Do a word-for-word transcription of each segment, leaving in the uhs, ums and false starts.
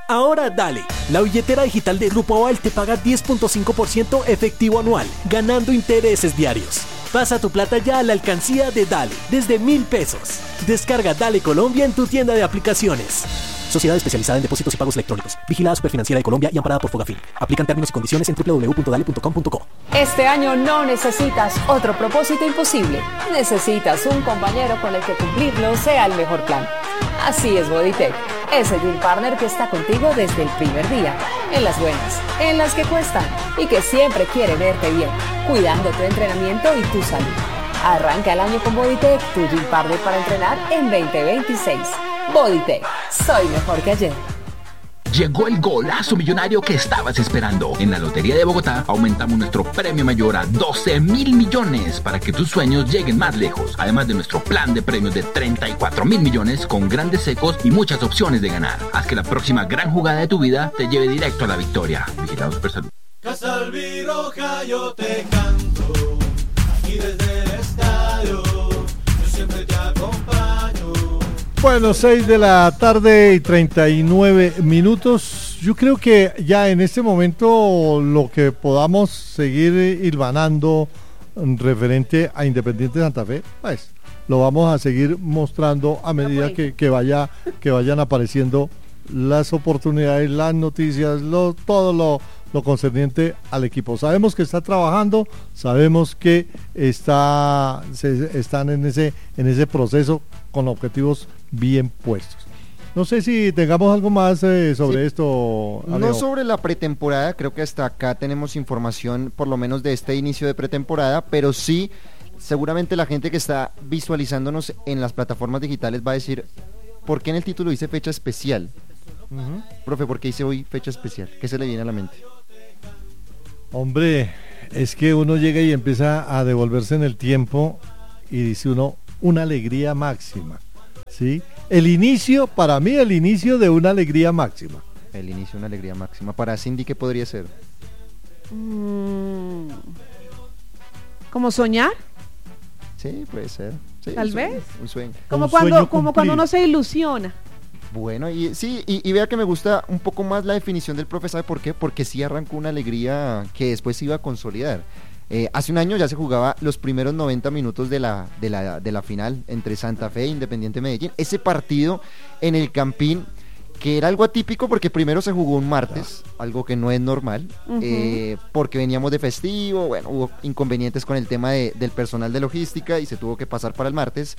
Ahora dale, la billetera digital de Grupo Aval te paga diez punto cinco por ciento efectivo anual, ganando intereses diarios. Pasa tu plata ya a la alcancía de Dale, desde mil pesos. Descarga Dale Colombia en tu tienda de aplicaciones. Sociedad especializada en depósitos y pagos electrónicos. Vigilada Superfinanciera de Colombia y amparada por Fogafín. Aplican términos y condiciones en doble u doble u doble u punto dale punto com punto co. Este año no necesitas otro propósito imposible. Necesitas un compañero con el que cumplirlo sea el mejor plan. Así es Bodytech, ese deal partner que está contigo desde el primer día. En las buenas, en las que cuestan y que siempre quiere verte bien, cuidando tu entrenamiento y tu salud. Arranca el año con Bodytech, tu deal partner para entrenar en veinte veintiséis. Bodytech, soy mejor que ayer. Llegó el golazo millonario que estabas esperando. En la Lotería de Bogotá aumentamos nuestro premio mayor a doce mil millones para que tus sueños lleguen más lejos. Además de nuestro plan de premios de treinta y cuatro mil millones con grandes secos y muchas opciones de ganar. Haz que la próxima gran jugada de tu vida te lleve directo a la victoria. Vigilado Supersalud. Casa Albirroja yo te canto y desde el estadio yo siempre te acompaño. Bueno, seis de la tarde y treinta y nueve minutos. Yo creo que ya en este momento lo que podamos seguir hilvanando referente a Independiente Santa Fe, pues lo vamos a seguir mostrando a medida que, que vaya que vayan apareciendo las oportunidades, las noticias, lo, todo lo, lo concerniente al equipo. Sabemos que está trabajando, sabemos que está se, están en ese en ese proceso con objetivos bien puestos. No sé si tengamos algo más eh, sobre sí. esto, Alejo. No sobre la pretemporada, creo que hasta acá tenemos información por lo menos de este inicio de pretemporada, pero sí, seguramente la gente que está visualizándonos en las plataformas digitales va a decir, ¿por qué en el título dice fecha especial? Uh-huh. Profe, ¿por qué dice hoy fecha especial? ¿Qué se le viene a la mente? Hombre, es que uno llega y empieza a devolverse en el tiempo y dice uno, una alegría máxima, ¿sí? El inicio, para mí, el inicio de una alegría máxima. El inicio de una alegría máxima. Para Cindy, ¿qué podría ser? Mm, ¿Como soñar? Sí, puede ser. Sí, Tal un vez. Sueño, un sueño. Como, un cuando, sueño como cuando uno se ilusiona. Bueno, y sí, y, y vea que me gusta un poco más la definición del profe, ¿sabe por qué? Porque sí arrancó una alegría que después se iba a consolidar. Eh, hace un año ya se jugaba los primeros noventa minutos de la, de la, de la final entre Santa Fe e Independiente Medellín. Ese partido en el Campín, que era algo atípico porque primero se jugó un martes, algo que no es normal, uh-huh. eh, porque veníamos de festivo, bueno, hubo inconvenientes con el tema de, del personal de logística y se tuvo que pasar para el martes.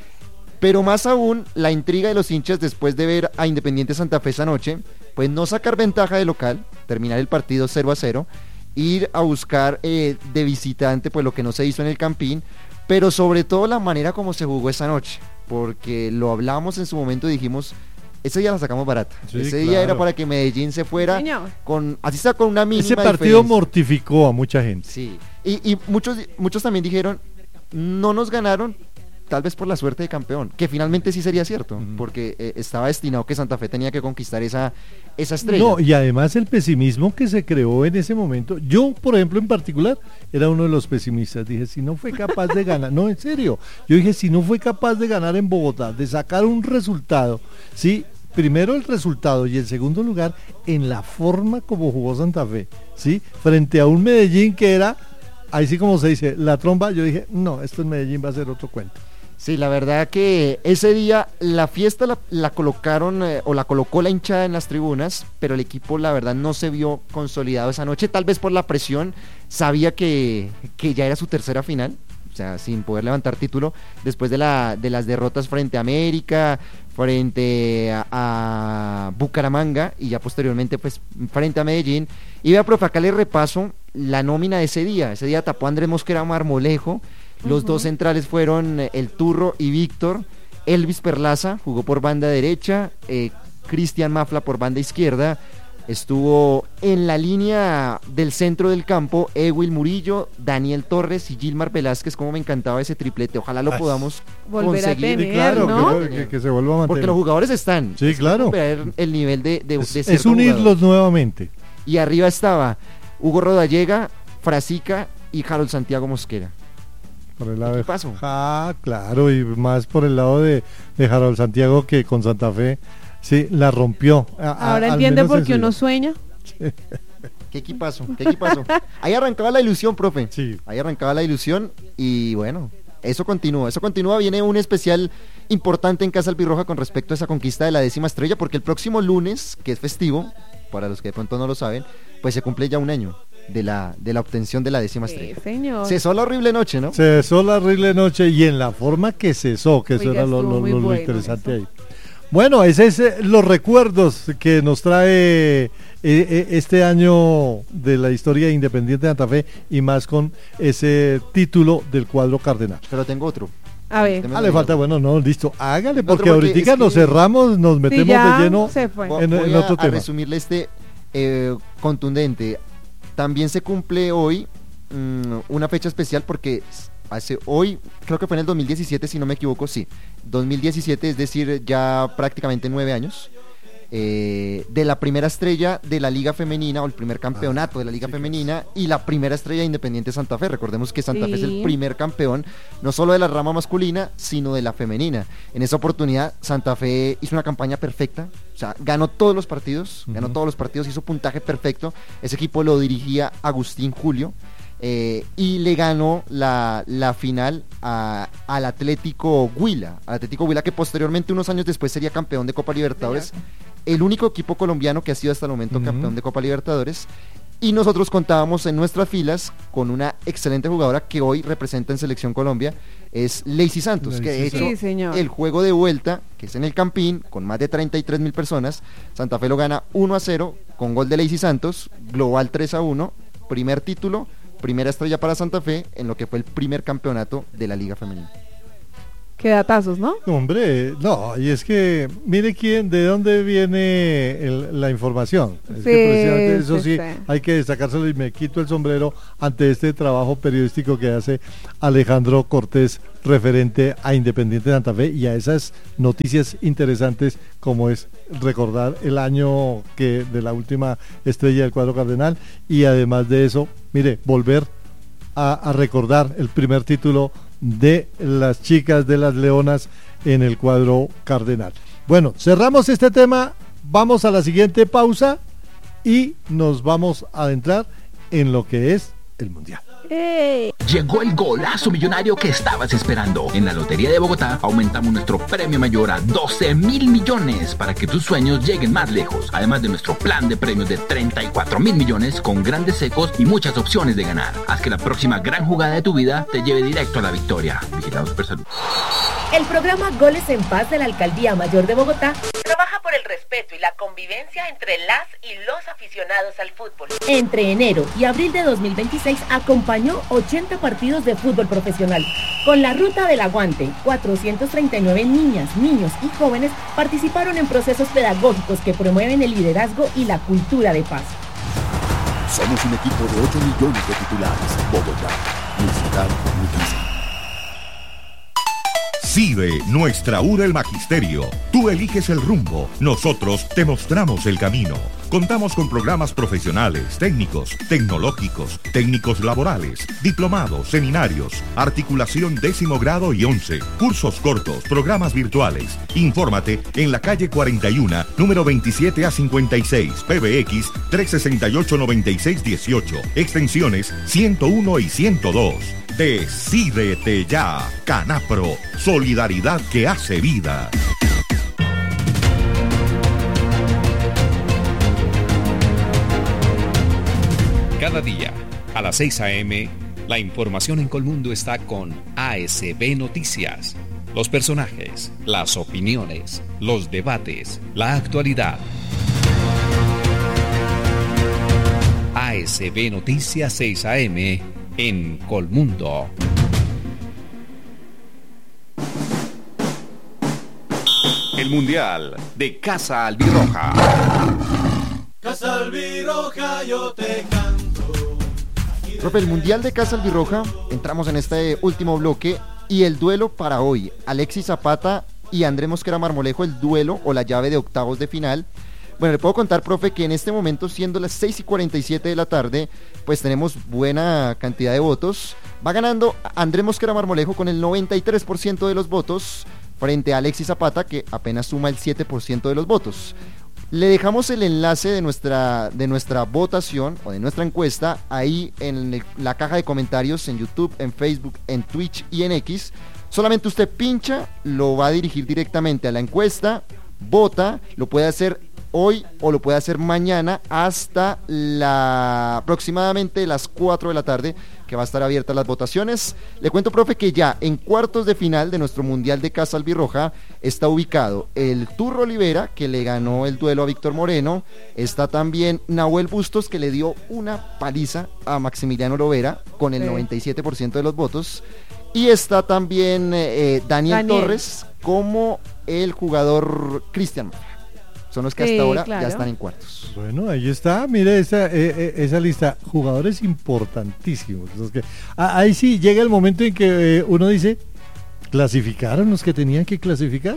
Pero más aún, la intriga de los hinchas después de ver a Independiente Santa Fe esa noche, pues no sacar ventaja de local, terminar el partido cero a cero, ir a buscar eh, de visitante pues lo que no se hizo en el Campín, pero sobre todo la manera como se jugó esa noche, porque lo hablamos en su momento y dijimos, ese día la sacamos barata, sí, ese claro. día era para que Medellín se fuera, Señor. con así está con una mínima ese partido diferencia. Mortificó a mucha gente. Sí, y, y muchos, muchos también dijeron, no nos ganaron, tal vez por la suerte de campeón, que finalmente sí sería cierto, uh-huh. porque eh, estaba destinado que Santa Fe tenía que conquistar esa, esa estrella. No, y además el pesimismo que se creó en ese momento, yo por ejemplo en particular, era uno de los pesimistas, dije, si no fue capaz de ganar, no, en serio, yo dije, si no fue capaz de ganar en Bogotá, de sacar un resultado, sí, primero el resultado y en segundo lugar, en la forma como jugó Santa Fe, sí, frente a un Medellín que era, ahí sí como se dice, la tromba, yo dije, no, esto en Medellín va a ser otro cuento. Sí, la verdad que ese día la fiesta la, la colocaron eh, o la colocó la hinchada en las tribunas, pero el equipo la verdad no se vio consolidado esa noche, tal vez por la presión, sabía que, que ya era su tercera final, o sea, sin poder levantar título, después de, la, de las derrotas frente a América, frente a, a Bucaramanga y ya posteriormente pues frente a Medellín. Y vea, profe, acá le repaso la nómina de ese día, ese día tapó a Andrés Mosquera Marmolejo. Los uh-huh. dos centrales fueron El Turro y Víctor. Elvis Perlaza jugó por banda derecha, eh, Cristian Mafla por banda izquierda. Estuvo en la línea del centro del campo Ewil Murillo, Daniel Torres y Gilmar Velázquez. Como me encantaba ese triplete, ojalá lo podamos volver conseguir. a tener, sí, claro, ¿no? que, que, que se vuelva a mantener. Porque los jugadores están. Sí, claro. Ver el nivel de, de, es, de es unirlos jugador. Nuevamente. Y arriba estaba Hugo Rodallega, Frasica y Harold Santiago Mosquera. Por el lado ¿Qué de, pasó? Ah, claro, y más por el lado de, de Harold Santiago, que con Santa Fe Sí, la rompió. A- a- Ahora al entiende menos por en qué su uno vida. sueña. Qué equipazo, qué equipazo. Ahí arrancaba la ilusión, profe. Sí. Ahí arrancaba la ilusión y bueno, eso continúa, eso continúa. Viene un especial importante en Casa Albirroja con respecto a esa conquista de la décima estrella, porque el próximo lunes, que es festivo, para los que de pronto no lo saben, pues se cumple ya un año de la, de la obtención de la décima Sí, estrella. señor. Cesó la horrible noche, ¿no? Cesó la horrible noche y en la forma que cesó, que eso Oiga, era lo, estuvo lo- muy lo bueno interesante eso. ahí. Bueno, ese es eh, los recuerdos que nos trae eh, eh, este año de la historia de Independiente de Santa Fe y más con ese título del cuadro cardenal. Pero tengo otro. A ver. Usted me Ah, lo le diga. falta, bueno, no, listo, hágale, Otro porque porque ahorita es nos que- cerramos, nos Sí, metemos ya de lleno se fue. Voy, en, voy en a, otro a tema. resumirle este eh, contundente. También se cumple hoy mm, una fecha especial porque hace hoy, creo que fue en el dos mil diecisiete, si no me equivoco, sí. dos mil diecisiete, es decir, ya prácticamente nueve años. eh, de la primera estrella de la Liga Femenina o el primer campeonato de la Liga sí, Femenina y la primera estrella de Independiente Santa Fe. Recordemos que Santa Fe es el Sí. primer campeón no solo de la rama masculina, sino de la femenina. En esa oportunidad Santa Fe hizo una campaña perfecta, o sea, ganó todos los partidos, ganó Ujú. todos los partidos, hizo puntaje perfecto. Ese equipo lo dirigía Agustín Julio. eh, y le ganó la, la final a- al Atlético Huila, al Atlético Huila que posteriormente, unos años después, sería campeón de Copa Libertadores, el único equipo colombiano que ha sido hasta el momento Ujú. campeón de Copa Libertadores. Y nosotros contábamos en nuestras filas con una excelente jugadora que hoy representa en Selección Colombia, es Lacey Santos, que de Lacey hecho Sí, señor. el juego de vuelta, que es en el Campín, con más de treinta y tres mil personas, Santa Fe lo gana uno a cero con gol de Lacey Santos, global tres a uno, primer título, primera estrella para Santa Fe en lo que fue el primer campeonato de la Liga Femenina. Qué datazos, ¿no? No, hombre, no, y es que mire quién, de dónde viene el- la información. Es Sí, que precisamente eso sí, sí, sí. hay que destacárselo y me quito el sombrero ante este trabajo periodístico que hace Alejandro Cortés referente a Independiente de Santa Fe y a esas noticias interesantes como es recordar el año que de la última estrella del cuadro cardenal y además de eso, mire, volver a, a recordar el primer título de las chicas de las Leonas en el cuadro cardenal. Bueno, cerramos este tema, vamos a la siguiente pausa y nos vamos a adentrar en lo que es el Mundial. ¡Ey! Llegó el golazo millonario que estabas esperando. En la Lotería de Bogotá aumentamos nuestro premio mayor a doce mil millones para que tus sueños lleguen más lejos. Además de nuestro plan de premios de treinta y cuatro mil millones con grandes secos y muchas opciones de ganar. Haz que la próxima gran jugada de tu vida te lleve directo a la victoria. Vigilado Supersalud. El programa Goles en Paz de la Alcaldía Mayor de Bogotá trabaja por el respeto y la convivencia entre las y los aficionados al fútbol. Entre enero y abril de dos mil veintiséis acompañó ochenta partidos de fútbol profesional. Con la Ruta del Aguante, cuatrocientos treinta y nueve niñas, niños y jóvenes participaron en procesos pedagógicos que promueven el liderazgo y la cultura de paz. Somos un equipo de ocho millones de titulares. Bogotá, mi ciudad, mi casa. CIDE, nuestra U R el Magisterio. Tú eliges el rumbo, nosotros te mostramos el camino. Contamos con programas profesionales, técnicos, tecnológicos, técnicos laborales, diplomados, seminarios, articulación décimo grado y once, cursos cortos, programas virtuales. Infórmate en la calle cuarenta y uno, número veintisiete a cincuenta y seis, P B X trescientos sesenta y ocho, noventa y seis dieciocho, extensiones ciento uno y ciento dos. Decídete ya, Canapro, solidaridad que hace vida. Cada día, a las seis a eme, la información en Colmundo está con A S B Noticias. Los personajes, las opiniones, los debates, la actualidad. A S B Noticias seis a eme en Colmundo. El Mundial de Casa Albirroja. Casa Albirroja, yo te canto. Profe, el Mundial de Casa Albirroja, entramos en este último bloque y el duelo para hoy, Alexis Zapata y André Mosquera Marmolejo, el duelo o la llave de octavos de final. Bueno, le puedo contar, profe, que en este momento, siendo las seis y cuarenta y siete de la tarde, pues tenemos buena cantidad de votos. Va ganando André Mosquera Marmolejo con el noventa y tres por ciento de los votos frente a Alexis Zapata, que apenas suma el siete por ciento de los votos. Le dejamos el enlace de nuestra, de nuestra votación o de nuestra encuesta ahí en el, la caja de comentarios en YouTube, en Facebook, en Twitch y en X. Solamente usted pincha, lo va a dirigir directamente a la encuesta, vota, lo puede hacer hoy o lo puede hacer mañana hasta la aproximadamente las cuatro de la tarde, que va a estar abiertas las votaciones. Le cuento, profe, que ya en cuartos de final de nuestro Mundial de Casa Albirroja está ubicado el Turro Olivera, que le ganó el duelo a Víctor Moreno. Está también Nahuel Bustos, que le dio una paliza a Maximiliano Lovera con el sí. noventa y siete por ciento de los votos. Y está también eh, Daniel, Daniel Torres como el jugador Cristian. Son los que hasta sí, ahora claro. ya están en cuartos. Bueno, ahí está, mire esa, eh, eh, esa lista, jugadores importantísimos. Los que, ah, ahí sí llega el momento en que eh, uno dice, ¿clasificaron los que tenían que clasificar?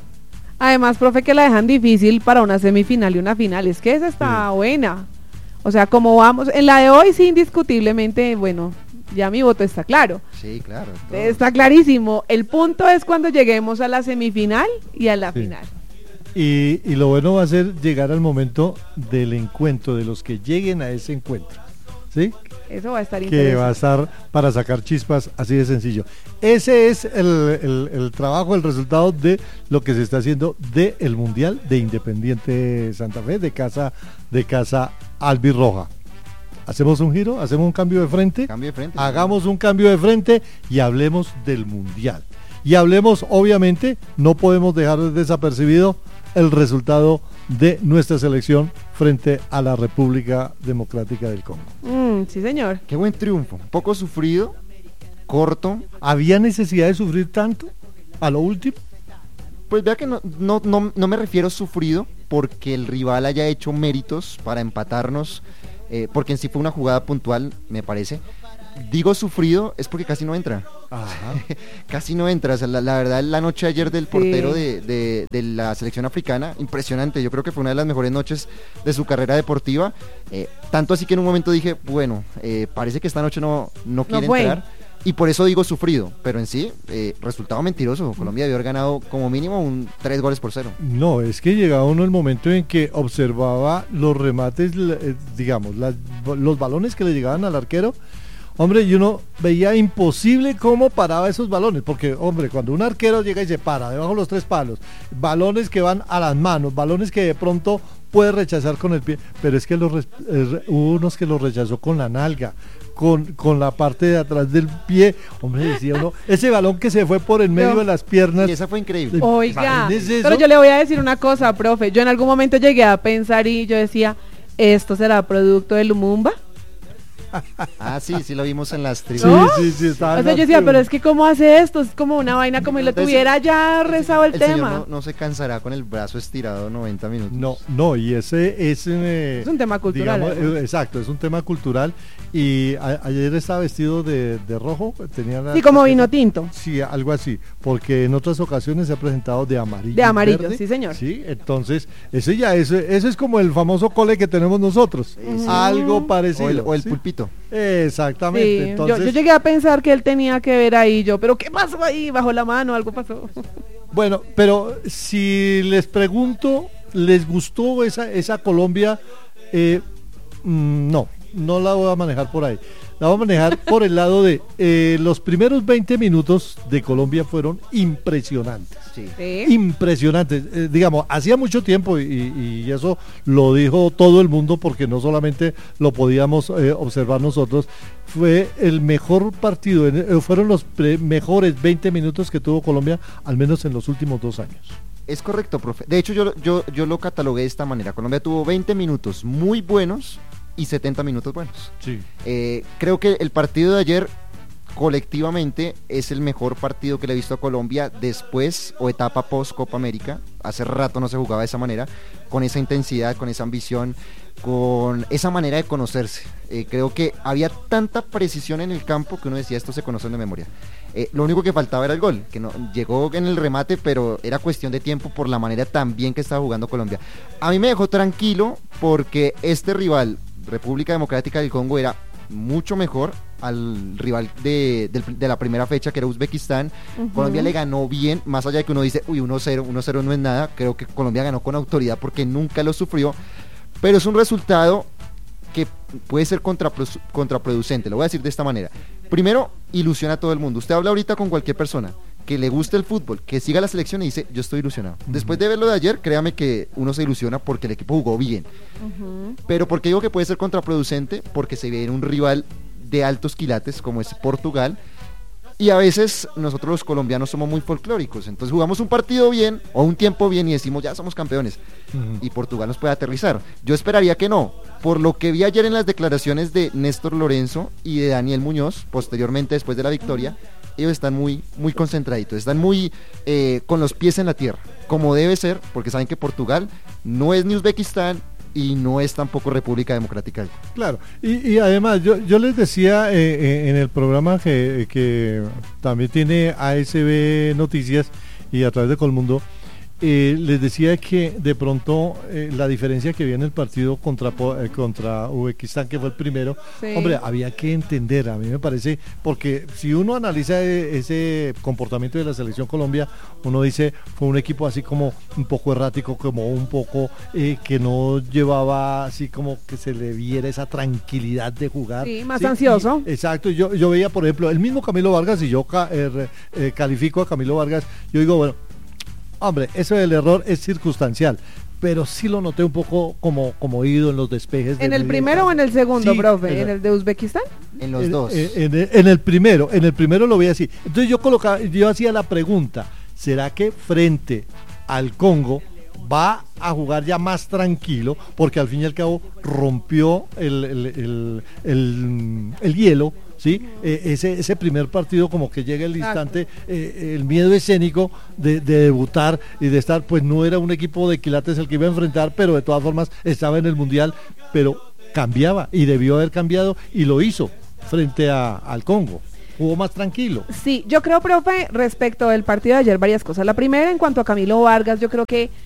Además, profe, que la dejan difícil para una semifinal y una final, es que esa está sí. buena. O sea, como vamos, en la de hoy sí, indiscutiblemente, bueno, ya mi voto está claro. Sí, claro. Todo. Está clarísimo. El punto es cuando lleguemos a la semifinal y a la sí. final. Y, y lo bueno va a ser llegar al momento del encuentro, de los que lleguen a ese encuentro, ¿sí? Eso va a estar interesante. Que va a estar para sacar chispas, así de sencillo. Ese es el, el, el trabajo, el resultado de lo que se está haciendo del Mundial de Independiente Santa Fe, de Casa, de Casa Albirroja. Hacemos un giro, hacemos un cambio de frente, cambio de frente hagamos sí. un cambio de frente y hablemos del Mundial. Y hablemos, obviamente, no podemos dejar desapercibido el resultado de nuestra selección frente a la República Democrática del Congo. Mm, sí, señor. Qué buen triunfo, un poco sufrido, corto. ¿Había necesidad de sufrir tanto a lo último? Pues vea que no, no, no, no me refiero a sufrido porque el rival haya hecho méritos para empatarnos, eh, porque en sí fue una jugada puntual, me parece. Digo sufrido es porque casi no entra. Ajá. Casi no entra. O sea, la, la verdad, la noche ayer del portero sí. de, de, de la selección africana, impresionante. Yo creo que fue una de las mejores noches de su carrera deportiva. Eh, tanto así que en un momento dije, bueno, eh, parece que esta noche no, no quiere no entrar. Y por eso digo sufrido. Pero en sí, eh, resultado mentiroso. Colombia debió haber ganado como mínimo un tres goles por cero. No, es que llegaba uno el momento en que observaba los remates, eh, digamos, las, los balones que le llegaban al arquero. Hombre, y uno veía imposible cómo paraba esos balones, porque, hombre, cuando un arquero llega y se para debajo de los tres palos, balones que van a las manos, balones que de pronto puede rechazar con el pie, pero es que los, eh, hubo unos que los rechazó con la nalga, con, con la parte de atrás del pie, hombre, decía uno, ese balón que se fue por en medio no. de las piernas. Y esa fue increíble. Oiga, pero yo le voy a decir una cosa, profe, yo en algún momento llegué a pensar y yo decía, ¿esto será producto de Lumumba? Ah, sí, sí lo vimos en las tribunas. ¿No? Sí, sí, sí. Estaba o sea, yo decía, pero es que ¿cómo hace esto? Es como una vaina como si lo tuviera ya rezado el, el tema. No, no se cansará con el brazo estirado noventa minutos. No, no, y ese es... Eh, es un tema cultural. Digamos, exacto, es un tema cultural. Y a, ayer estaba vestido de, de rojo. Tenía la, sí, como vino tinto. Sí, algo así. Porque en otras ocasiones se ha presentado de amarillo. De amarillo, verde, sí, señor. Sí, entonces, ese ya, ese, ese es como el famoso cole que tenemos nosotros. Sí. Algo parecido. O el, o el ¿sí? pulpito. Exactamente. Sí, entonces, yo, yo llegué a pensar que él tenía que ver ahí, yo, pero ¿qué pasó ahí? Bajo la mano, algo pasó. Bueno, pero si les pregunto, ¿les gustó esa, esa Colombia? Eh, mm, no, no la voy a manejar por ahí. La voy a manejar por el lado de eh, los primeros veinte minutos de Colombia fueron impresionantes. Sí. ¿Sí? Impresionantes. Eh, digamos, hacía mucho tiempo y, y eso lo dijo todo el mundo porque no solamente lo podíamos eh, observar nosotros. Fue el mejor partido, eh, fueron los pre- mejores veinte minutos que tuvo Colombia, al menos en los últimos dos años. Es correcto, profe. De hecho, yo, yo, yo lo catalogué de esta manera. Colombia tuvo veinte minutos muy buenos y setenta minutos buenos. Sí. Eh, creo que el partido de ayer colectivamente es el mejor partido que le he visto a Colombia después o etapa post Copa América. Hace rato no se jugaba de esa manera, con esa intensidad, con esa ambición, con esa manera de conocerse. Eh, creo que había tanta precisión en el campo que uno decía, esto se conocen de memoria. Eh, lo único que faltaba era el gol, que no llegó en el remate, pero era cuestión de tiempo por la manera tan bien que estaba jugando Colombia. A mí me dejó tranquilo porque este rival, República Democrática del Congo, era mucho mejor al rival de, de, de la primera fecha, que era Uzbekistán. Uh-huh. Colombia le ganó bien, más allá de que uno dice, uy, uno cero, uno cero no es nada. Creo que Colombia ganó con autoridad porque nunca lo sufrió, pero es un resultado que puede ser contraprodu- contraproducente. Lo voy a decir de esta manera. Primero, ilusiona a todo el mundo. Usted habla ahorita con cualquier persona que le guste el fútbol, que siga la selección y dice, yo estoy ilusionado. Uh-huh. Después de verlo de ayer, créame que uno se ilusiona porque el equipo jugó bien. Uh-huh. Pero ¿por qué digo que puede ser contraproducente? Porque se ve en un rival de altos quilates como es Portugal, y a veces nosotros los colombianos somos muy folclóricos, entonces jugamos un partido bien o un tiempo bien y decimos ya somos campeones, uh-huh. y Portugal nos puede aterrizar. Yo esperaría que no, por lo que vi ayer en las declaraciones de Néstor Lorenzo y de Daniel Muñoz, posteriormente después de la victoria, uh-huh. ellos están muy, muy concentraditos, están muy eh, con los pies en la tierra, como debe ser, porque saben que Portugal no es ni Uzbekistán y no es tampoco República Democrática. Claro, y, y además yo, yo les decía eh, eh, en el programa que, que también tiene A S B Noticias y a través de Colmundo, eh, les decía que de pronto eh, la diferencia que había en el partido contra eh, contra Uzbekistán, que fue el primero, sí. hombre, había que entender, a mí me parece, porque si uno analiza eh, ese comportamiento de la selección Colombia, uno dice, fue un equipo así como un poco errático, como un poco eh, que no llevaba así como que se le viera esa tranquilidad de jugar. Sí, más ¿sí? ansioso. Y, exacto, yo, yo veía, por ejemplo, el mismo Camilo Vargas, y yo ca, eh, eh, califico a Camilo Vargas, yo digo, bueno, hombre, eso del error es circunstancial, pero sí lo noté un poco como, como ido en los despejes. ¿En el primero o en el segundo, sí, profe? ¿En el de Uzbekistán? En los en, dos. En, en, el, en el primero, en el primero lo veía así. Entonces yo colocaba, yo hacía la pregunta, ¿será que frente al Congo va a jugar ya más tranquilo? Porque al fin y al cabo rompió el, el, el, el, el hielo, ¿sí? Eh, ese, ese primer partido, como que llega el instante, eh, el miedo escénico de, de debutar y de estar, pues no era un equipo de quilates el que iba a enfrentar, pero de todas formas estaba en el Mundial, pero cambiaba y debió haber cambiado y lo hizo frente a, al Congo. Jugó más tranquilo. Sí, yo creo, profe, respecto del partido de ayer, varias cosas. La primera, en cuanto a Camilo Vargas, yo creo que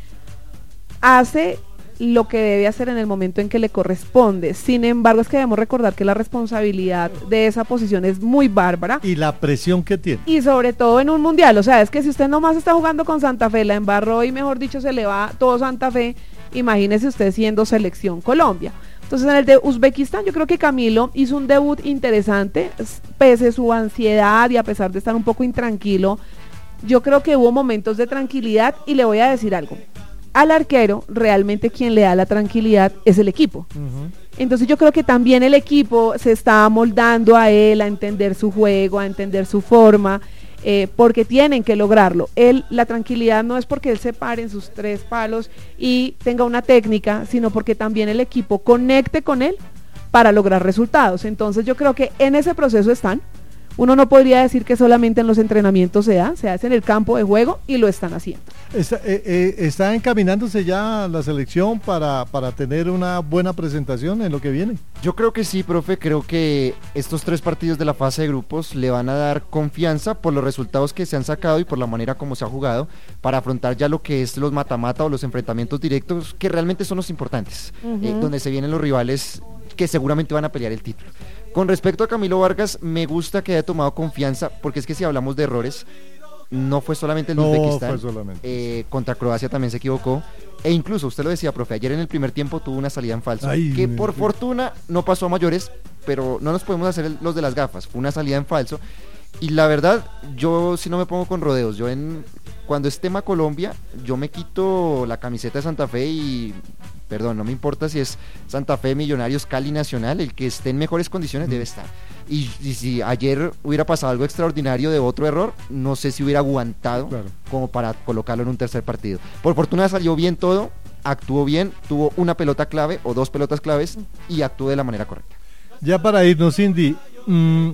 hace lo que debe hacer en el momento en que le corresponde. Sin embargo, es que debemos recordar que la responsabilidad de esa posición es muy bárbara. Y la presión que tiene. Y sobre todo en un mundial, o sea, es que si usted nomás está jugando con Santa Fe, la embarró y mejor dicho se le va todo Santa Fe, imagínese usted siendo selección Colombia. Entonces en el de Uzbekistán yo creo que Camilo hizo un debut interesante, pese a su ansiedad y a pesar de estar un poco intranquilo, yo creo que hubo momentos de tranquilidad y le voy a decir algo. Al arquero, realmente quien le da la tranquilidad es el equipo. Uh-huh. Entonces yo creo que también el equipo se está amoldando a él, a entender su juego, a entender su forma, eh, porque tienen que lograrlo. Él, la tranquilidad no es porque él se pare en sus tres palos y tenga una técnica, sino porque también el equipo conecte con él para lograr resultados. Entonces yo creo que en ese proceso están. Uno no podría decir que solamente en los entrenamientos se da, se hace en el campo de juego y lo están haciendo. Está, eh, eh, ¿Está encaminándose ya la selección para, para tener una buena presentación en lo que viene? Yo creo que sí, profe, creo que estos tres partidos de la fase de grupos le van a dar confianza por los resultados que se han sacado y por la manera como se ha jugado para afrontar ya lo que es los mata-mata o los enfrentamientos directos, que realmente son los importantes, uh-huh. eh, donde se vienen los rivales que seguramente van a pelear el título. Con respecto a Camilo Vargas, me gusta que haya tomado confianza, porque es que si hablamos de errores, no fue solamente el no Uzbekistán, fue solamente. Eh, contra Croacia también se equivocó, e incluso, usted lo decía, profe, ayer en el primer tiempo tuvo una salida en falso, Ay, que por me... fortuna no pasó a mayores, pero no nos podemos hacer el, los de las gafas, fue una salida en falso, y la verdad, yo si no me pongo con rodeos, yo en cuando es tema Colombia, yo me quito la camiseta de Santa Fe y... Perdón, no me importa si es Santa Fe, Millonarios, Cali, Nacional, el que esté en mejores condiciones mm. debe estar. Y, y si ayer hubiera pasado algo extraordinario de otro error, no sé si hubiera aguantado claro. como para colocarlo en un tercer partido. Por fortuna salió bien todo, actuó bien, tuvo una pelota clave o dos pelotas claves y actuó de la manera correcta. Ya para irnos, Cindy, mmm,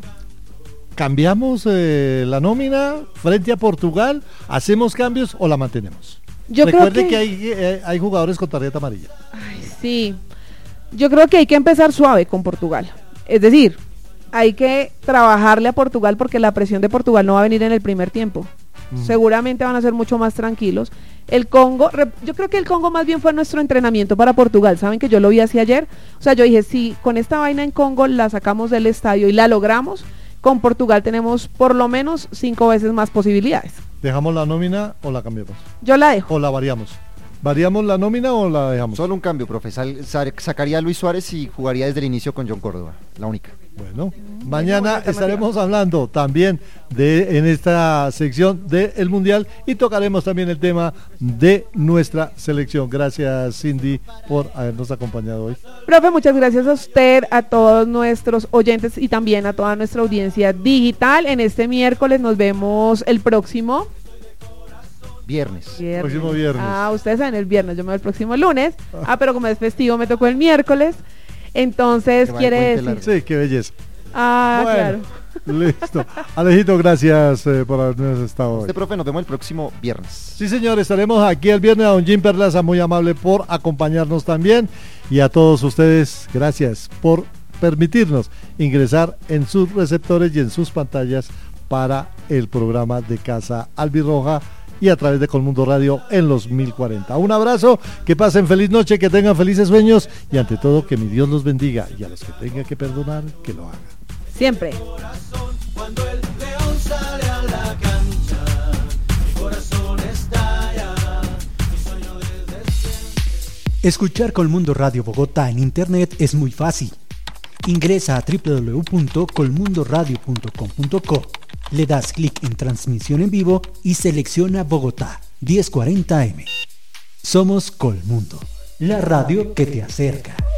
¿cambiamos eh, la nómina frente a Portugal? ¿Hacemos cambios o la mantenemos? Yo Recuerde creo que, que hay, eh, hay jugadores con tarjeta amarilla. Ay, sí, yo creo que hay que empezar suave con Portugal. Es decir, hay que trabajarle a Portugal porque la presión de Portugal no va a venir en el primer tiempo. Mm. Seguramente van a ser mucho más tranquilos. El Congo, yo creo que el Congo más bien fue nuestro entrenamiento para Portugal. Saben que yo lo vi así ayer. O sea, yo dije, si con esta vaina en Congo la sacamos del estadio y la logramos, con Portugal tenemos por lo menos cinco veces más posibilidades. ¿Dejamos la nómina o la cambiamos? Yo la dejo. ¿O la variamos? ¿Variamos la nómina o la dejamos? Solo un cambio, profe. Sal, sal, sacaría a Luis Suárez y jugaría desde el inicio con John Córdoba. La única. Bueno, mm, mañana estaremos hablando también de en esta sección del Mundial y tocaremos también el tema de nuestra selección. Gracias, Cindy, por habernos acompañado hoy. Profe, muchas gracias a usted, a todos nuestros oyentes y también a toda nuestra audiencia digital. En este miércoles nos vemos el próximo Viernes. viernes. Próximo viernes. Ah, ustedes saben el viernes, yo me voy el próximo lunes. Ah, pero como es festivo me tocó el miércoles. Entonces quiere decir... Sí, qué belleza. Ah, bueno, claro. Listo. Alejito, gracias eh, por habernos estado Este hoy. profe, nos vemos el próximo viernes. Sí, señor, estaremos aquí el viernes. A don Jim Perlaza, muy amable por acompañarnos también. Y a todos ustedes, gracias por permitirnos ingresar en sus receptores y en sus pantallas para el programa de Casa Albirroja y a través de Colmundo Radio en los mil cuarenta. Un abrazo, que pasen feliz noche, que tengan felices sueños y ante todo que mi Dios los bendiga y a los que tenga que perdonar, que lo haga. Siempre. Cuando el león sale a la cancha, mi corazón estalla, mi sueño desde siempre. Escuchar Colmundo Radio Bogotá en internet es muy fácil. Ingresa a doble u doble u doble u punto colmundo radio punto com punto co. Le das clic en transmisión en vivo y selecciona Bogotá diez cuarenta eme. Somos Colmundo, la radio que te acerca.